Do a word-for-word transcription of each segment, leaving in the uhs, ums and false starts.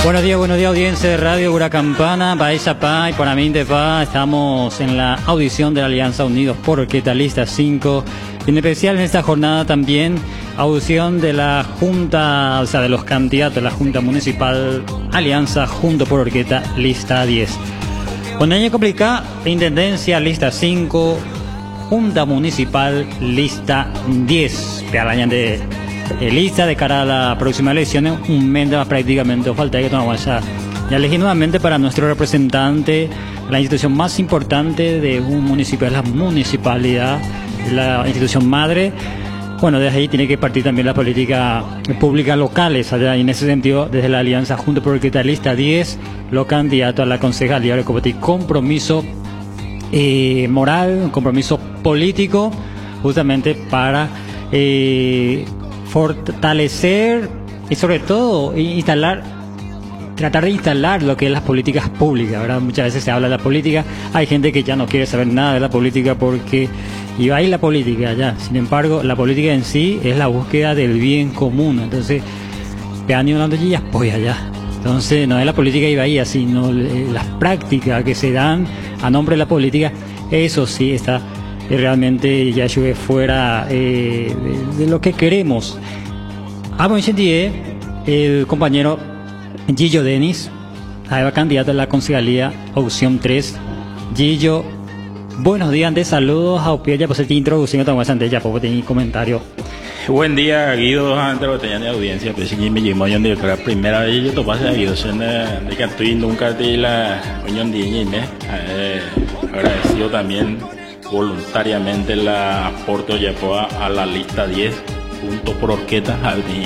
Buenos días, buenos días, audiencia de Radio Huracampana, País a Pa y para mí de Pa. Estamos en la audición de la Alianza Unidos por Orqueta, lista cinco. Y en especial en esta jornada también, audición de la Junta, o sea, de los candidatos de la Junta Municipal Alianza Junto por Orqueta, lista diez. Con año complicado, Intendencia, lista cinco, Junta Municipal, lista diez. Para el año de Eh, lista de cara a la próxima elección, un mes prácticamente, o falta que tomamos ya, ya elegí nuevamente para nuestro representante, la institución más importante de un municipio, es la municipalidad, la institución madre. Bueno, desde ahí tiene que partir también la política pública locales, allá, y en ese sentido, desde la Alianza Junto por Orqueta, lista diez, los candidatos a la concejalía de Copotí, compromiso eh, moral, un compromiso político, justamente para eh, fortalecer y sobre todo instalar, tratar de instalar lo que es las políticas públicas, ¿verdad? Muchas veces se habla de la política, hay gente que ya no quiere saber nada de la política porque y ahí la política ya, sin embargo la política en sí es la búsqueda del bien común, entonces peani hablando allí apoya ya, entonces no es la política y ahí, sino las prácticas que se dan a nombre de la política, eso sí está y realmente ya llueve fuera eh, de, de lo que queremos. Amo el compañero Gillo Denis, ahí va candidato a la concejalía opción tres. Gillo, buenos días, de saludos a Opia, pues esta introducción a Tomás Santella, pues tenía comentario. Buen día, Guido, antes lo tenían de audiencia, pues sí me llamó yo de la primera vez yo te pasé a Guido, de que estoy nunca de la unión de Ñime, agradecido también voluntariamente la aporte Yapoa a la lista diez junto por Orqueta,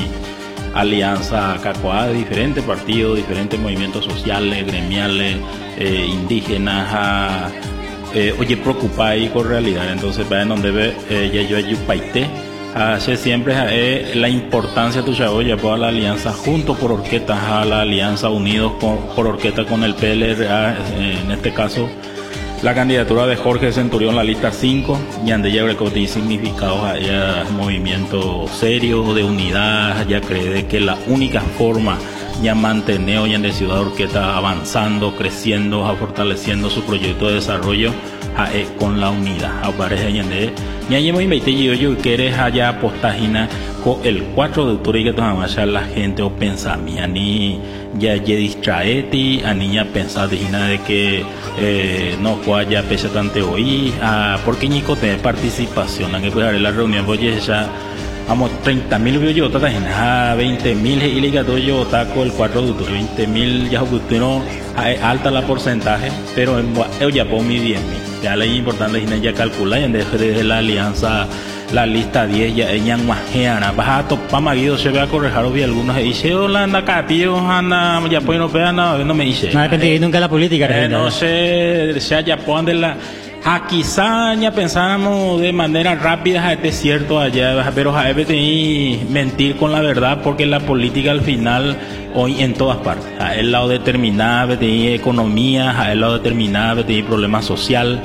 alianza Cacoa de diferentes partidos, diferentes movimientos sociales, gremiales, eh, indígenas, a, eh, oye, preocupáis con realidad, entonces vayan donde ve eh, ya yo ayupaité, hace siempre eh, la importancia de tu Yapoa a la alianza junto por Orqueta, a la alianza unidos con, por Orqueta con el P L R A, eh, en este caso la candidatura de Jorge Centurión, la lista cinco, y ande ya tiene significados allá, movimiento serio de unidad, ya cree que la única forma ya mantener hoy en la ciudad de Orqueta avanzando, creciendo, fortaleciendo su proyecto de desarrollo a, eh, con la unidad. Aparece y ande y allí me invité yo yo que allá postagina con el cuatro de octubre y que tomamos la gente o pensamiento ni ya ya distraeti a niña pensar de que eh, no pueda ya pese tanto hoy a porque ni tener participación a que pueda la reunión pues ya vamos treinta mil vio yo también a veinte mil y le gato yo taco el cuatro de octubre veinte mil ya no alta la porcentaje pero yo ya pongo mi diez mil ya la importante es ya calcular desde la alianza la lista diez ya ella guajeana baja a topar marido se ve a correjar obvio algunos y dice hola anda capillo anda ya pues no pega nada no me dice no depende eh, nunca la política eh, no sé se ya pon de la a quizá ya pensábamos de manera rápida a este cierto allá pero a veces mentir con la verdad porque la política al final hoy en todas partes a el lado determinado de economía a el lado determinado de problema social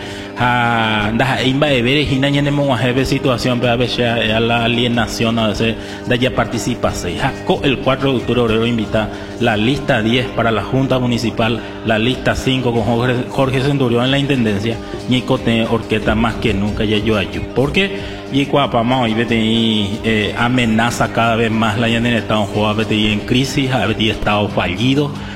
a da imba de ver y naña nemo a situación pero a veces a la alienación a veces de ya participarse el cuatro de octubre obrero invita la lista diez para la Junta Municipal la lista cinco con Jorge, Jorge Centurión en la Intendencia y cote Orqueta más que nunca ya yo ayudo porque y cuapama hoy vete eh, amenaza cada vez más la ya en el estado en crisis a ver estado fallido